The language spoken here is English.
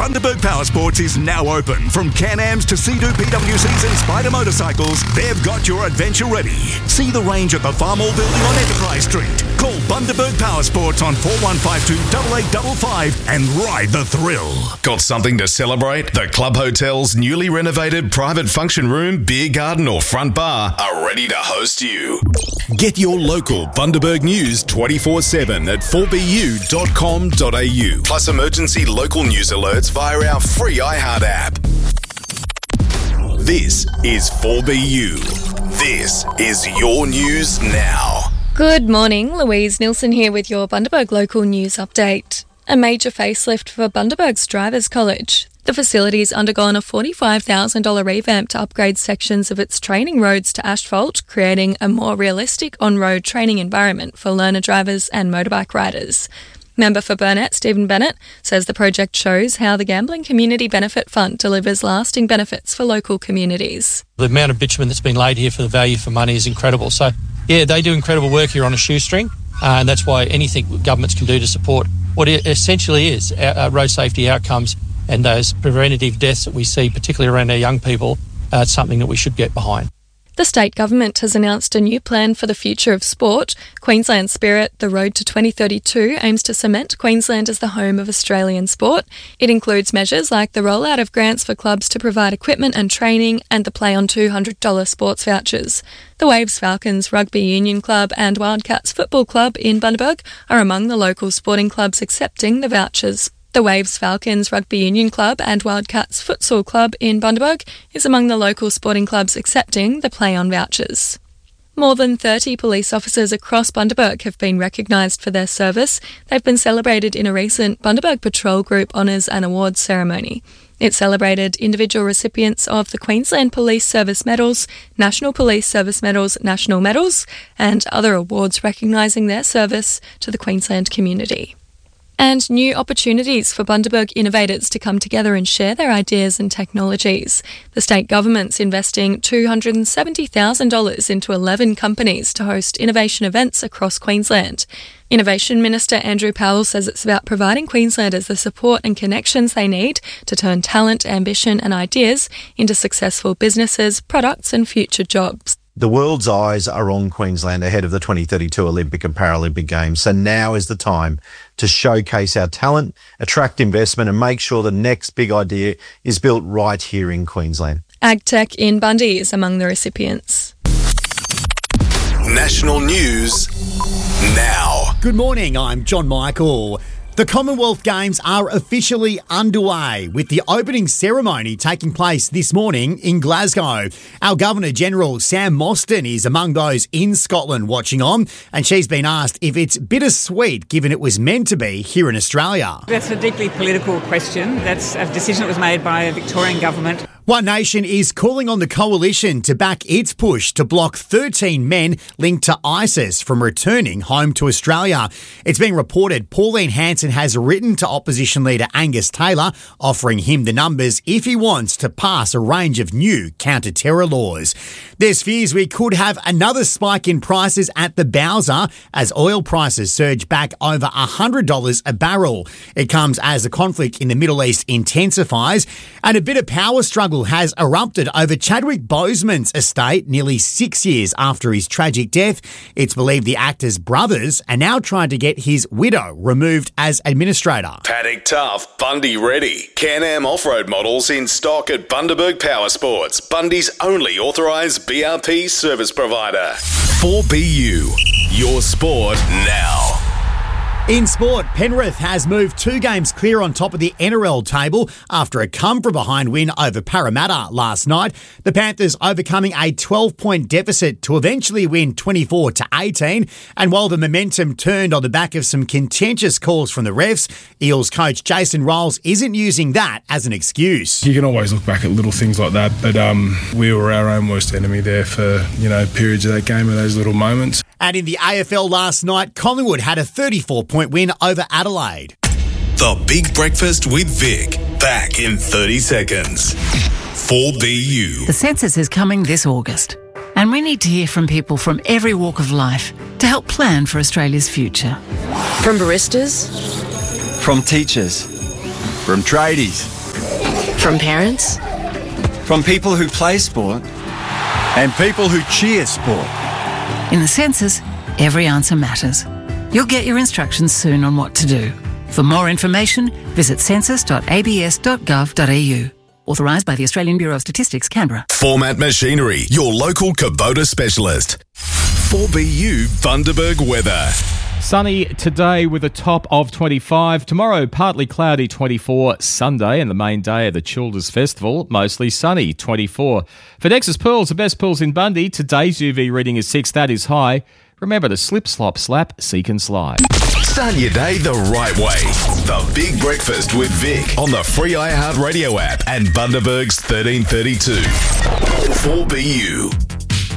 Bundaberg Power Sports is now open. From Can-Ams to Sea-Doo PWCs and Spider motorcycles, they've got your adventure ready. See the range at the Farm Hall building on Enterprise Street. Call Bundaberg Power Sports on 4152 8855 and ride the thrill. Got something to celebrate? The Club Hotel's newly renovated private function room, beer garden or front bar are ready to host you. Get your local Bundaberg news 24/7 at 4bu.com.au. Plus emergency local news alerts via our free iHeart app. This is 4BU. This is your news now. Good morning, Louise Nilsson here with your Bundaberg local news update. A major facelift for Bundaberg's Drivers College. The facility's undergone a $45,000 revamp to upgrade sections of its training roads to asphalt, creating a more realistic on-road training environment for learner drivers and motorbike riders. Member for Burnett, Stephen Bennett, says the project shows how the Gambling Community Benefit Fund delivers lasting benefits for local communities. The amount of bitumen that's been laid here for the value for money is incredible. So, yeah, they do incredible work here on a shoestring, and that's why anything governments can do to support what it essentially is road safety outcomes and those preventative deaths that we see, particularly around our young people, it's something that we should get behind. The state government has announced a new plan for the future of sport. Queensland Spirit, the Road to 2032, aims to cement Queensland as the home of Australian sport. It includes measures like the rollout of grants for clubs to provide equipment and training and the play on $200 sports vouchers. The Waves Falcons Rugby Union Club and Wildcats Football Club in Bundaberg are among the local sporting clubs accepting the vouchers. The Waves Falcons Rugby Union Club and Wildcats Futsal Club in Bundaberg is among the local sporting clubs accepting the play-on vouchers. More than 30 police officers across Bundaberg have been recognised for their service. They've been celebrated in a recent Bundaberg Patrol Group Honours and Awards ceremony. It celebrated individual recipients of the Queensland Police Service Medals, National Police Service Medals, National Medals, and other awards recognising their service to the Queensland community. And new opportunities for Bundaberg innovators to come together and share their ideas and technologies. The state government's investing $270,000 into 11 companies to host innovation events across Queensland. Innovation Minister Andrew Powell says it's about providing Queenslanders the support and connections they need to turn talent, ambition and ideas into successful businesses, products and future jobs. The world's eyes are on Queensland ahead of the 2032 Olympic and Paralympic Games, so now is the time to showcase our talent, attract investment and make sure the next big idea is built right here in Queensland. AgTech in Bundy is among the recipients. National news now. Good morning, I'm John Michael. The Commonwealth Games are officially underway, with the opening ceremony taking place this morning in Glasgow. Our Governor-General Sam Mostyn is among those in Scotland watching on, and she's been asked if it's bittersweet given it was meant to be here in Australia. That's a deeply political question. That's a decision that was made by a Victorian government. One Nation is calling on the coalition to back its push to block 13 men linked to ISIS from returning home to Australia. It's being reported Pauline Hanson has written to opposition leader Angus Taylor, offering him the numbers if he wants to pass a range of new counter-terror laws. There's fears we could have another spike in prices at the Bowser as oil prices surge back over $100 a barrel. It comes as the conflict in the Middle East intensifies, and a bit of power struggle has erupted over Chadwick Boseman's estate nearly 6 years after his tragic death. It's believed the actor's brothers are now trying to get his widow removed as administrator. Paddock Tough, Bundy ready. Can-Am off-road models in stock at Bundaberg Power Sports, Bundy's only authorised BRP service provider. 4BU, your sport now. In sport, Penrith has moved 2 games clear on top of the NRL table after a come-from-behind win over Parramatta last night. The Panthers overcoming a 12-point deficit to eventually win 24-18. And while the momentum turned on the back of some contentious calls from the refs, Eels coach Jason Rolls isn't using that as an excuse. You can always look back at little things like that, but we were our own worst enemy there for, periods of that game and those little moments. And in the AFL last night, Collingwood had a 34-point win over Adelaide. The Big Breakfast with Vic. Back in 30 seconds. 4BU. The census is coming this August, and we need to hear from people from every walk of life to help plan for Australia's future. From baristas. From teachers. From tradies. From parents? From people who play sport and people who cheer sport. In the census, every answer matters. You'll get your instructions soon on what to do. For more information, visit census.abs.gov.au. Authorised by the Australian Bureau of Statistics, Canberra. Format Machinery, your local Kubota specialist. 4BU Bundaberg weather. Sunny today with a top of 25. Tomorrow, partly cloudy, 24. Sunday and the main day of the Childers Festival, mostly sunny, 24. For Dex's Pools, the best pools in Bundy, today's UV reading is 6. That is high. Remember to slip, slop, slap, seek and slide. Start your day the right way. The Big Breakfast with Vic on the free iHeartRadio app and Bundaberg's 1332. 4BU.